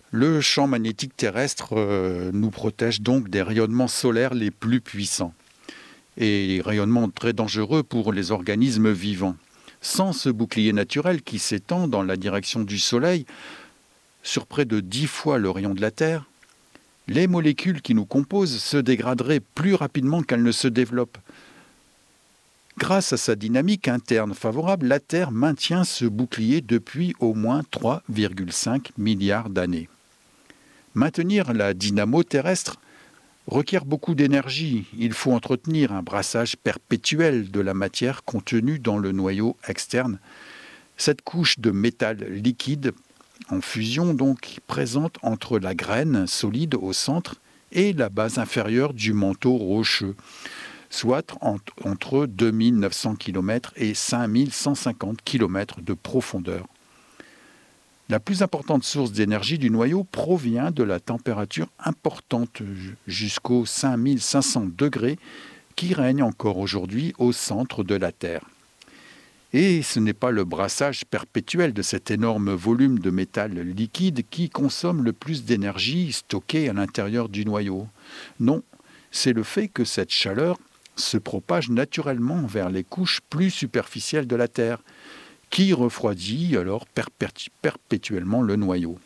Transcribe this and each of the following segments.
Le champ magnétique terrestre nous protège donc des rayonnements solaires les plus puissants et rayonnements très dangereux pour les organismes vivants. Sans ce bouclier naturel qui s'étend dans la direction du Soleil, sur près de 10 fois le rayon de la Terre, les molécules qui nous composent se dégraderaient plus rapidement qu'elles ne se développent. Grâce à sa dynamique interne favorable, la Terre maintient ce bouclier depuis au moins 3,5 milliards d'années. Maintenir la dynamo terrestre requiert beaucoup d'énergie. Il faut entretenir un brassage perpétuel de la matière contenue dans le noyau externe. Cette couche de métal liquide en fusion donc présente entre la graine solide au centre et la base inférieure du manteau rocheux, soit entre 2900 km et 5150 km de profondeur. La plus importante source d'énergie du noyau provient de la température importante jusqu'aux 5500 degrés qui règne encore aujourd'hui au centre de la Terre. Et ce n'est pas le brassage perpétuel de cet énorme volume de métal liquide qui consomme le plus d'énergie stockée à l'intérieur du noyau. Non, c'est le fait que cette chaleur se propage naturellement vers les couches plus superficielles de la Terre, qui refroidit alors perpétuellement le noyau.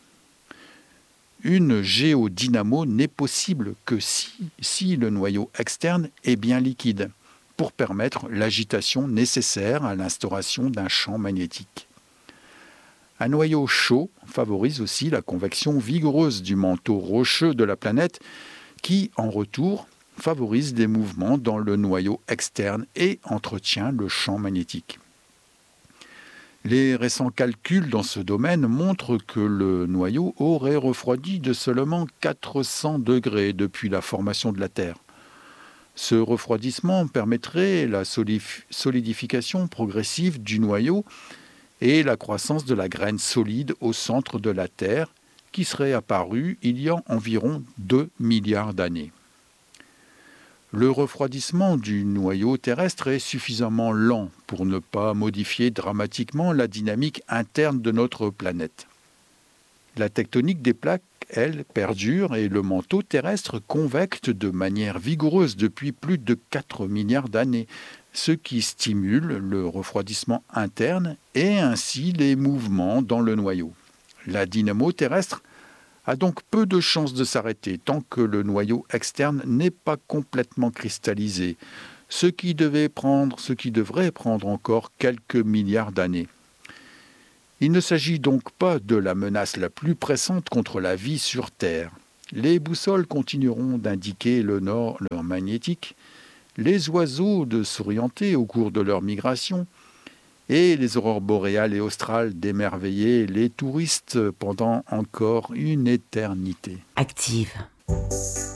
Une géodynamo n'est possible que si le noyau externe est bien liquide, pour permettre l'agitation nécessaire à l'instauration d'un champ magnétique. Un noyau chaud favorise aussi la convection vigoureuse du manteau rocheux de la planète qui, en retour, favorise des mouvements dans le noyau externe et entretient le champ magnétique. Les récents calculs dans ce domaine montrent que le noyau aurait refroidi de seulement 400 degrés depuis la formation de la Terre. Ce refroidissement permettrait la solidification progressive du noyau et la croissance de la graine solide au centre de la Terre, qui serait apparue il y a environ 2 milliards d'années. Le refroidissement du noyau terrestre est suffisamment lent pour ne pas modifier dramatiquement la dynamique interne de notre planète. La tectonique des plaques, elle, perdure et le manteau terrestre convecte de manière vigoureuse depuis plus de 4 milliards d'années, ce qui stimule le refroidissement interne et ainsi les mouvements dans le noyau. La dynamo terrestre a donc peu de chances de s'arrêter tant que le noyau externe n'est pas complètement cristallisé, ce qui devrait prendre encore quelques milliards d'années. Il ne s'agit donc pas de la menace la plus pressante contre la vie sur Terre. Les boussoles continueront d'indiquer le nord magnétique, les oiseaux de s'orienter au cours de leur migration, et les aurores boréales et australes d'émerveiller les touristes pendant encore une éternité. Active.